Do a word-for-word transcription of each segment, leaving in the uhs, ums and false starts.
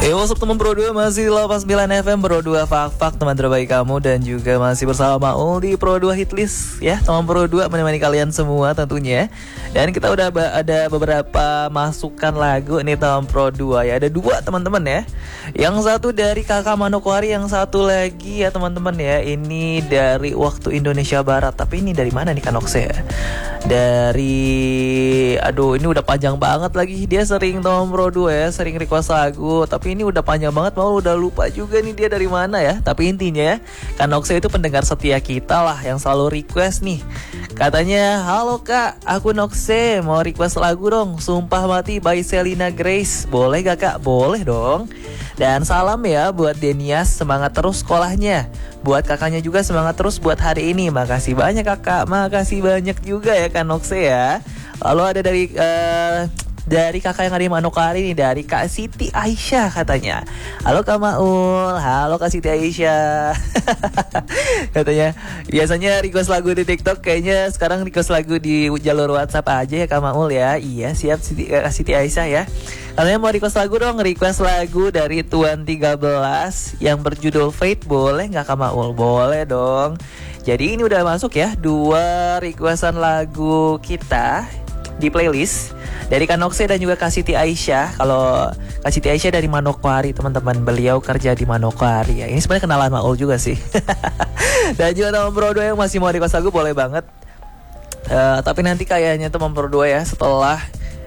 Hey, what's up teman Pro dua, masih di delapan puluh sembilan F M Pro dua Fak-Fak, teman terbaik kamu. Dan juga masih bersama Maul di Pro dua Hitlist ya, teman Pro dua menemani kalian semua tentunya. Dan kita udah ba- ada beberapa masukan lagu nih teman Pro dua ya. Ada dua teman-teman ya. Yang satu dari Kakak Manokwari, yang satu lagi ya teman-teman ya. Ini dari waktu Indonesia Barat. Tapi ini dari mana nih Kanokse ya? Dari, aduh ini udah panjang banget lagi. Dia sering teman Pro dua ya, sering request lagu. Tapi ini udah panjang banget, mau udah lupa juga nih dia dari mana ya. Tapi intinya ya, Kanokse itu pendengar setia kita lah, yang selalu request nih. Katanya, halo kak, aku Nokse, mau request lagu dong, Sumpah Mati by Selena Grace. Boleh gak kak? Boleh dong. Dan salam ya buat Denias, semangat terus sekolahnya. Buat kakaknya juga semangat terus buat hari ini. Makasih banyak kakak, makasih banyak juga ya Kanokse ya. Lalu ada dari uh, dari kakak yang ada di Manokwari nih, dari Kak Siti Aisyah katanya. Halo Kak Maul, halo Kak Siti Aisyah. Katanya biasanya request lagu di TikTok, kayaknya sekarang request lagu di jalur WhatsApp aja ya Kak Maul ya. Iya siap Siti, Kak Siti Aisyah ya. Katanya mau request lagu dong, request lagu dari Tuan tiga belas yang berjudul Fate. Boleh gak Kak Maul? Boleh dong. Jadi ini udah masuk ya dua requestan lagu kita di playlist dari Kanokse dan juga Kak Siti Aisyah. Kalau Kak Siti Aisyah dari Manokwari, teman-teman, beliau kerja di Manokwari ya. Ini sebenarnya kenalan Maul juga sih. Dan juga teman Pro dua yang masih mau request lagu boleh banget. Uh, tapi nanti kayaknya teman Pro dua ya setelah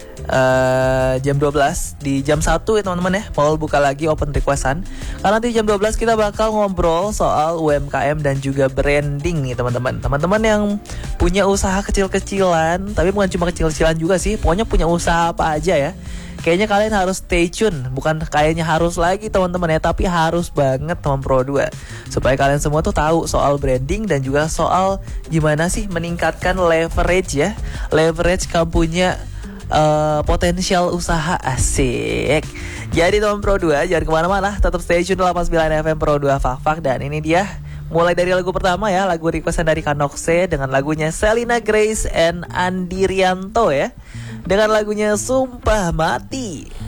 Uh, jam dua belas, di jam satu ya teman-teman ya, Paul buka lagi open requestan. Karena nanti jam dua belas kita bakal ngobrol soal U M K M dan juga branding nih teman-teman. Teman-teman yang punya usaha kecil-kecilan, tapi bukan cuma kecil-kecilan juga sih, pokoknya punya usaha apa aja ya, kayaknya kalian harus stay tune. Bukan kayaknya harus lagi teman-teman ya, tapi harus banget teman Pro dua, supaya kalian semua tuh tahu soal branding dan juga soal gimana sih meningkatkan leverage ya, leverage kamu punya Uh, potensial usaha. Asik. Jadi teman Pro dua jangan kemana-mana, tetap stay tune delapan puluh sembilan F M Pro dua Fak-Fak. Dan ini dia mulai dari lagu pertama ya, lagu requestan dari Kanokse dengan lagunya Selena Grace and Andi Rianto ya, dengan lagunya Sumpah Mati.